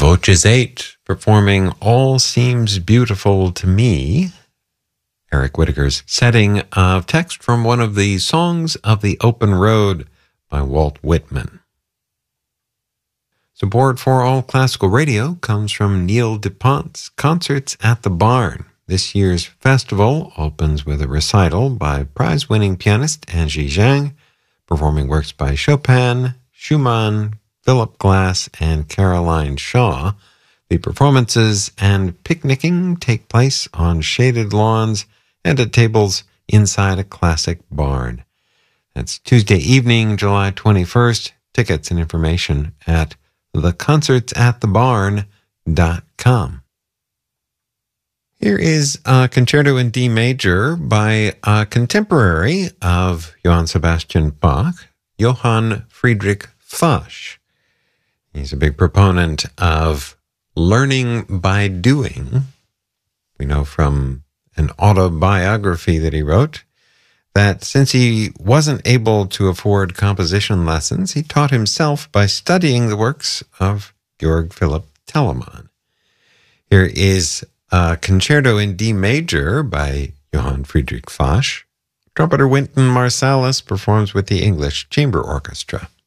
Voces 8 performing All Seems Beautiful to Me, Eric Whitacre's setting of text from one of the Songs of the Open Road by Walt Whitman. Support for All Classical Radio comes from Neil DuPont's Concerts at the Barn. This year's festival opens with a recital by prize-winning pianist Angie Zhang, performing works by Chopin, Schumann, Philip Glass, and Caroline Shaw. The performances and picnicking take place on shaded lawns and at tables inside a classic barn. That's Tuesday evening, July 21st. Tickets and information at theconcertsatthebarn.com. Here is a concerto in D major by a contemporary of Johann Sebastian Bach, Johann Friedrich Fasch. He's a big proponent of learning by doing. We know from an autobiography that he wrote that since he wasn't able to afford composition lessons, he taught himself by studying the works of Georg Philipp Telemann. Here is a concerto in D major by Johann Friedrich Fasch. Trumpeter Wynton Marsalis performs with the English Chamber Orchestra.